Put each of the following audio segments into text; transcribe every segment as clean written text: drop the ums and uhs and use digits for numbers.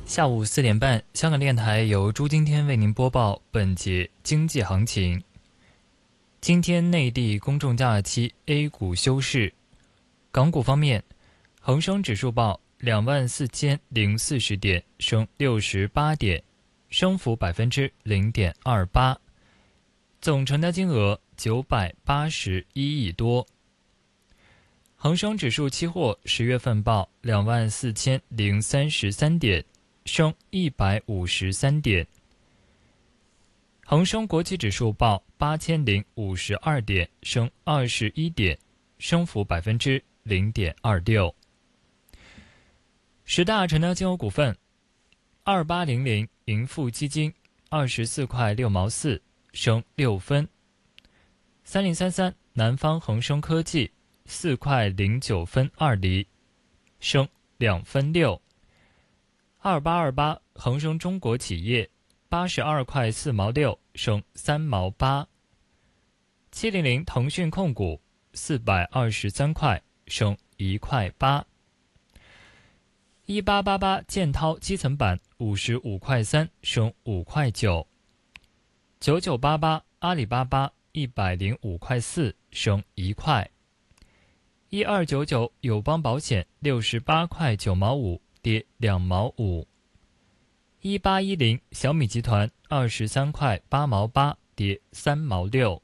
下午4点半，香港电台由朱今天为您播报本节经济行情。今天内地公众假期 A 股休市。港股方面，恒生指数报24,040点，升68点，升幅0.28%，总成交金额981亿多。恒生指数期货10月份报24,033点，升153点。恒生国际指数报8052点，升21点，升幅0.26%。十大成交金额股份：2800盈富基金24块6毛4，升6分；3033南方恒生科技4块09分2厘，升2分6；2828恒生中国企业82块4毛6，升3毛8；700腾讯控股423块，升1块8；1888建滔基层板55块3，升5块9；9988阿里巴巴105块4，升1块；1299友邦保险68块9毛5，跌2毛5；1810小米集团23块8毛8，跌3毛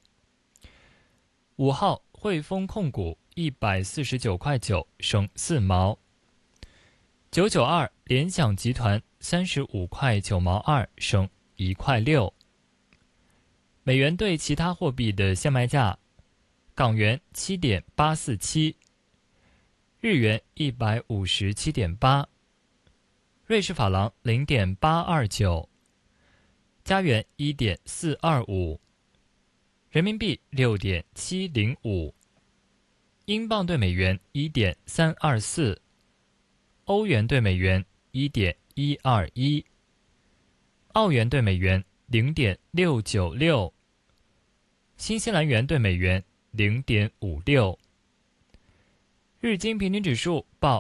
6；5号汇丰控股149块9，升4毛；992联想集团35块9毛2，升1块6。美元对其他货币的现卖价：港元7.847，日元157.8，瑞士法郎0.829，加元1.425，人民币6.705，英镑对美元1.324，欧元对美元1.121，澳元对美元0.696，新西兰元对美元0.56。日经平均指数报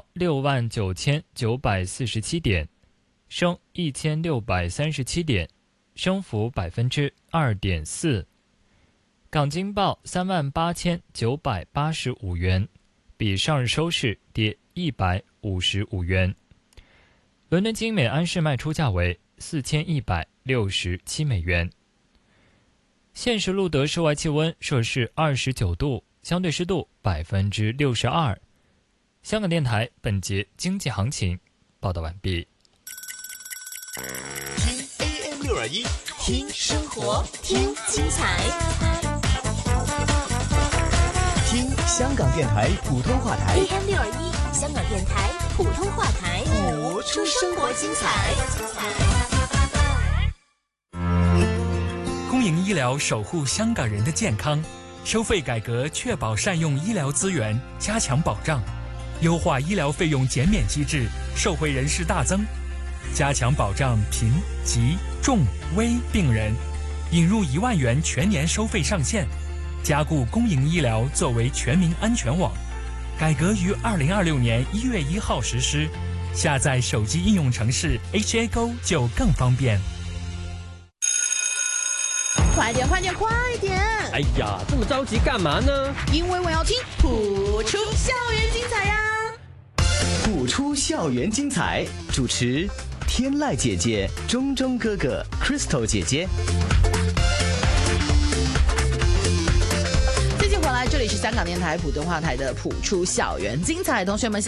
69947点，升1637点，升幅2.4%。港金报38985元，比上日收市跌155元。伦敦金每安士卖出价为4167美元。现时录得室外气温摄氏29度，相对湿度62%。香港电台本节经济行情报道完毕。 听 AM621，听生活，听精彩，听香港电台普通话台 AM621，香港电台普通话台， 谱出生活精彩。 公营医疗守护香港人的健康，收费改革确保善用医疗资源，加强保障，优化医疗费用减免机制，受惠人士大增，加强保障贫、疾、重、危病人，引入1万元全年收费上限，加固公营医疗作为全民安全网。改革于2026年1月1号实施，下载手机应用程式 HA Go 就更方便。 快点快点快点！ 哎呀，这么着急干嘛呢？ 因为我要听谱出校园精彩呀！ 谱出校园精彩，主持天籁姐姐、钟钟哥哥、Crystal 姐姐。 继续回来，这里是香港电台普通话台的谱出校园精彩，同学们。